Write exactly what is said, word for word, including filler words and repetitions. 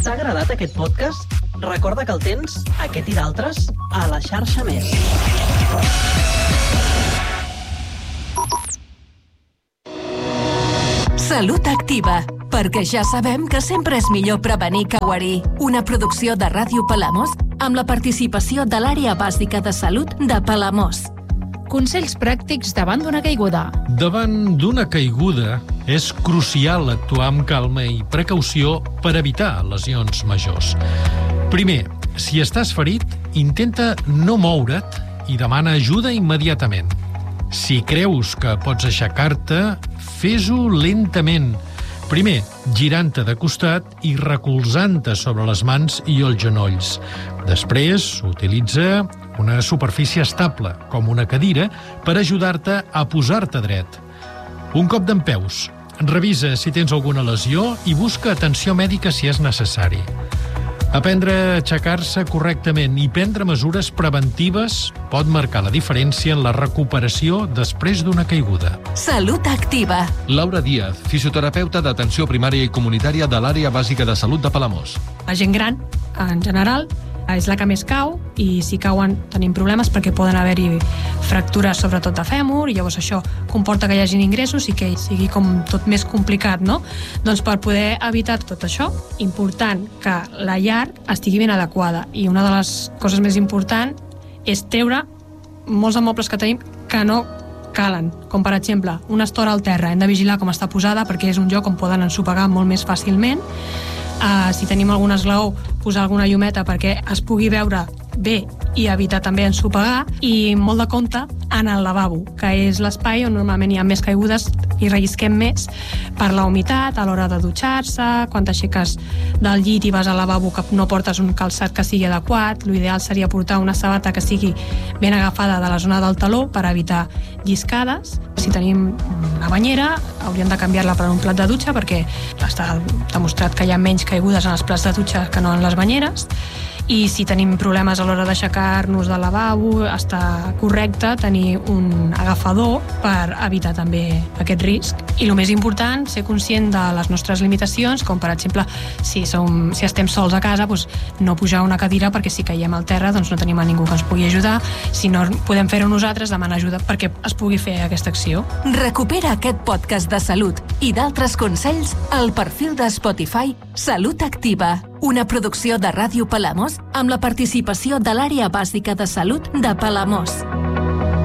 t'ha agradat aquest podcast? Recorda que el tens, aquest i d'altres, a la xarxa Més. Salut Activa, perquè ja sabem que sempre és millor prevenir que guarir. Una producció de Ràdio Palamós amb la participació de l'Àrea Bàsica de Salut de Palamós. Consells pràctics davant d'una caiguda. Davant d'una caiguda és crucial actuar amb calma i precaució per evitar lesions majors. Primer, si estàs ferit, intenta no moure't i demana ajuda immediatament. Si creus que pots aixecar-te, fes-ho lentament. Primer, girant-te de costat i recolzant-te sobre les mans i els genolls. Després, utilitza una superfície estable, com una cadira, per ajudar-te a posar-te dret. Un cop dempeus, revisa si tens alguna lesió i busca atenció mèdica si és necessari. Aprendre a aixecar-se correctament i prendre mesures preventives pot marcar la diferència en la recuperació després d'una caiguda. Salut Activa. Laura Díaz, fisioterapeuta d'atenció primària i comunitària de l'Àrea Bàsica de Salut de Palamós. La gent gran, en general, és la que més cau i si cauen tenim problemes perquè poden haver-hi fractures sobretot de fèmur i llavors això comporta que hi hagin ingressos i que sigui com tot més complicat, no? Doncs per poder evitar tot això, important que la llar estigui ben adequada i una de les coses més importants és treure molts mobles que tenim que no calen, com per exemple una estora al terra, hem de vigilar com està posada perquè és un lloc on poden ensopegar molt més fàcilment. Uh, si tenim algun esglaó, posar alguna llumeta perquè es pugui veure bé i evitar també ensopegar, i molt de compte en el lavabo, que és l'espai on normalment hi ha més caigudes i rellisquem més per la humitat a l'hora de dutxar-se, quan t'aixeques del llit i vas al lavabo que no portes un calçat que sigui adequat. L'ideal seria portar una sabata que sigui ben agafada de la zona del taló per evitar lliscades. Si tenim una banyera, hauríem de canviar-la per un plat de dutxa perquè està demostrat que hi ha menys caigudes en els plats de dutxa que no en les banyeres. I si tenim problemes a l'hora d'aixecar-nos del lavabo, està correcte tenir un agafador per evitar també aquest risc. I el més important, ser conscient de les nostres limitacions, com per exemple, si, som, si estem sols a casa, doncs no pujar una cadira perquè si caiem al terra doncs no tenim a ningú que ens pugui ajudar. Si no podem fer-ho nosaltres, demanar ajuda perquè es pugui fer aquesta acció. Recupera aquest podcast de salut i d'altres consells al perfil de Spotify Salut Activa. Una producció de Ràdio Palamós amb la participació de l'Àrea Bàsica de Salut de Palamós.